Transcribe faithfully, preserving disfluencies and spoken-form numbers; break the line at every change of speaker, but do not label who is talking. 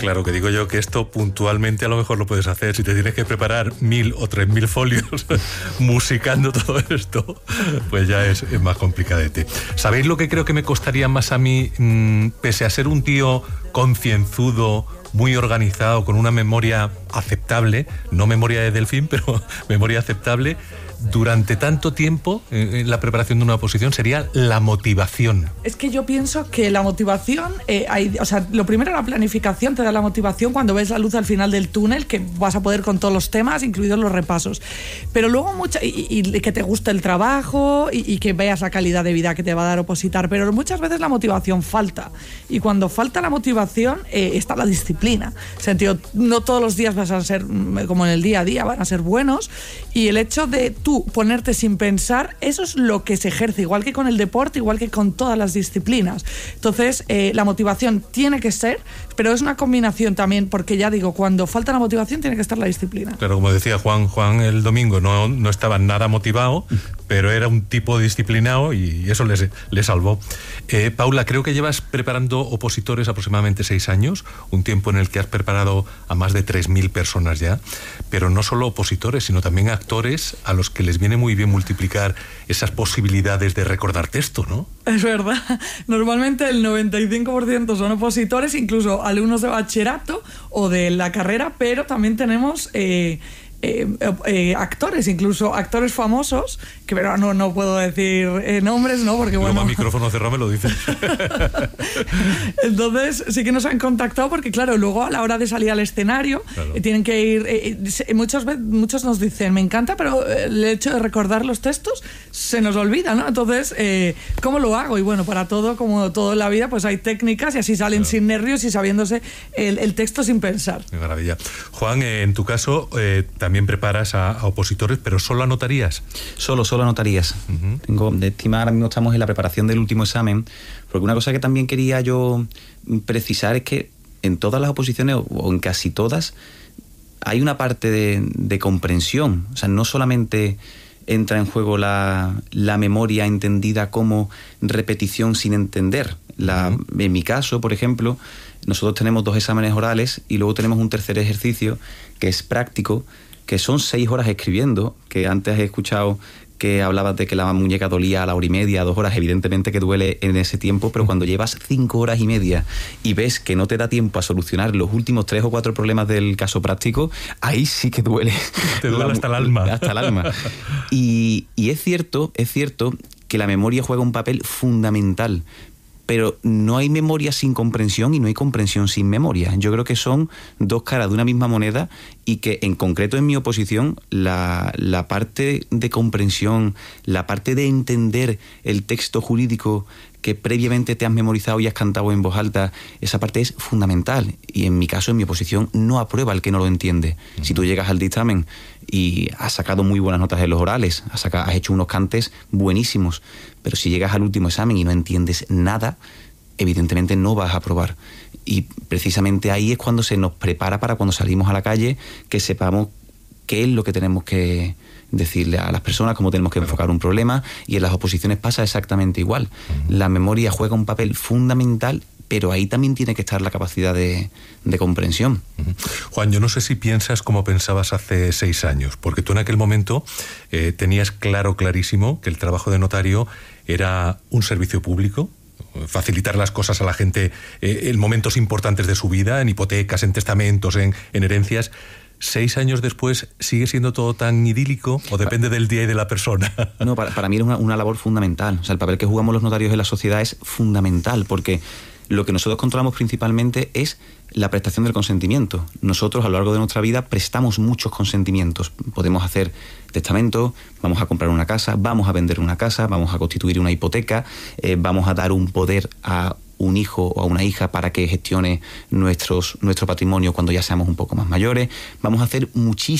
Claro, que digo yo que esto puntualmente a lo mejor lo puedes hacer. Si te tienes que preparar mil o tres mil folios musicando todo esto, pues ya es, es más complicadete. ¿Sabéis lo que creo que me costaría más a mí, mmm, pese a ser un tío concienzudo, muy organizado, con una memoria aceptable, no memoria de delfín, pero memoria aceptable, durante tanto tiempo en la preparación de una oposición? Sería la motivación.
Es que yo pienso que la motivación, eh, hay, o sea, lo primero, la planificación te da la motivación cuando ves la luz al final del túnel, que vas a poder con todos los temas, incluidos los repasos. Pero luego mucha, y, y que te guste el trabajo y, y que veas la calidad de vida que te va a dar opositar, pero muchas veces la motivación falta. Y cuando falta la motivación, eh, está la disciplina. En sentido, no todos los días vas a ser como en el día a día, van a ser buenos, y el hecho de tú ponerte sin pensar, eso es lo que se ejerce, igual que con el deporte, igual que con todas las disciplinas. Entonces, eh, la motivación tiene que ser, pero es una combinación también, porque ya digo, cuando falta la motivación tiene que estar la disciplina.
Claro, como decía Juan, Juan el domingo no, no estaba nada motivado, pero era un tipo disciplinado y eso le, le salvó. Eh, Paula, creo que llevas preparando opositores aproximadamente seis años, un tiempo en el que has preparado a más de tres mil personas ya, pero no solo opositores, sino también actores a los que les viene muy bien multiplicar esas posibilidades de recordar texto, ¿no?
Es verdad. Normalmente el noventa y cinco por ciento son opositores, incluso alumnos de bachillerato o de la carrera, pero también tenemos eh, eh, eh, actores, incluso actores famosos, que pero no, no puedo decir eh, nombres, ¿no? Porque bueno...
Luego a micrófono cerrado me lo dices.
Entonces sí que nos han contactado porque, claro, luego a la hora de salir al escenario, claro, eh, tienen que ir... Eh, eh, muchos, muchos nos dicen, me encanta, pero el hecho de recordar los textos se nos olvida, ¿no? Entonces, eh, ¿cómo lo hago? Y bueno, para todo, como todo en la vida, pues hay técnicas y así salen, claro, sin nervios y sabiéndose el, el texto sin pensar.
Qué maravilla. Juan, eh, en tu caso, eh, también preparas a, a opositores, pero ¿solo anotarías?
Solo, solo anotarías. Uh-huh. Tengo de estimar, ahora mismo estamos en la preparación del último examen, porque una cosa que también quería yo precisar es que en todas las oposiciones, o en casi todas, hay una parte de, de comprensión. O sea, no solamente entra en juego la, la memoria entendida como repetición sin entender. La, uh-huh. En mi caso, por ejemplo, nosotros tenemos dos exámenes orales y luego tenemos un tercer ejercicio que es práctico, que son seis horas escribiendo, que antes he escuchado que hablabas de que la muñeca dolía a la hora y media, a dos horas, evidentemente que duele en ese tiempo, pero cuando llevas cinco horas y media y ves que no te da tiempo a solucionar los últimos tres o cuatro problemas del caso práctico, ahí sí que duele.
Te duele la, hasta el alma.
Hasta el alma. Y, y es cierto, es cierto que la memoria juega un papel fundamental, pero no hay memoria sin comprensión y no hay comprensión sin memoria. Yo creo que son dos caras de una misma moneda y que en concreto en mi oposición la, la parte de comprensión, la parte de entender el texto jurídico que previamente te has memorizado y has cantado en voz alta, esa parte es fundamental. Y en mi caso, en mi oposición, no aprueba el que no lo entiende. Uh-huh. Si tú llegas al dictamen y has sacado muy buenas notas en los orales, has, sacado, has hecho unos cantes buenísimos, pero si llegas al último examen y no entiendes nada, evidentemente no vas a aprobar. Y precisamente ahí es cuando se nos prepara para cuando salimos a la calle, que sepamos qué es lo que tenemos que decirle a las personas, cómo tenemos que enfocar un problema, y en las oposiciones pasa exactamente igual. Uh-huh. La memoria juega un papel fundamental, pero ahí también tiene que estar la capacidad de, de comprensión.
Uh-huh. Juan, yo no sé si piensas como pensabas hace seis años, porque tú en aquel momento eh, tenías claro, clarísimo, que el trabajo de notario era un servicio público, facilitar las cosas a la gente eh, en momentos importantes de su vida, en hipotecas, en testamentos, en, en herencias. ¿Seis años después sigue siendo todo tan idílico o depende del día y de la persona?
No, para, para mí es una, una labor fundamental. O sea, el papel que jugamos los notarios en la sociedad es fundamental, porque lo que nosotros controlamos principalmente es la prestación del consentimiento. Nosotros a lo largo de nuestra vida prestamos muchos consentimientos. Podemos hacer testamento, vamos a comprar una casa, vamos a vender una casa, vamos a constituir una hipoteca, eh, vamos a dar un poder a un hijo o a una hija para que gestione nuestros, nuestro patrimonio cuando ya seamos un poco más mayores. Vamos a hacer muchísimo